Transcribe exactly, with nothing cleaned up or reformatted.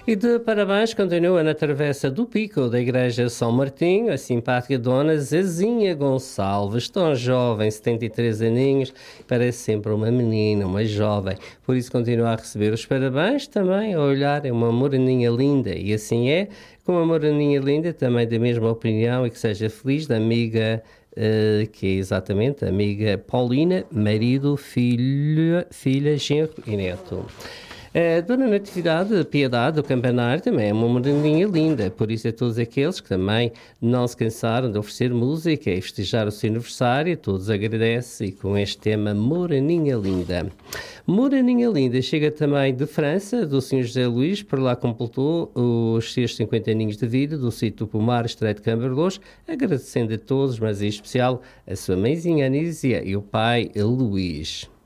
E de parabéns continua na travessa do Pico da Igreja São Martinho, a simpática Dona Zezinha Gonçalves, tão jovem, setenta e três aninhos, parece sempre uma menina, uma jovem. Por isso continua a receber os parabéns, também a olhar, é uma moreninha linda, e assim é, com uma moreninha linda, também da mesma opinião e que seja feliz, da amiga, uh, que é exatamente a amiga Paulina, marido, filho, filha, genro e neto. A Dona Natividade Piedade do Campanário também é uma moreninha linda, por isso a todos aqueles que também não se cansaram de oferecer música e festejar o seu aniversário, todos agradecem e com este tema Moreninha Linda. Moreninha Linda chega também de França, do senhor José Luís, por lá completou os seus cinquenta aninhos de vida do sítio do Pomar, Estreito de Cambarlos, agradecendo a todos, mas em especial a sua mãezinha Anísia e o pai Luís.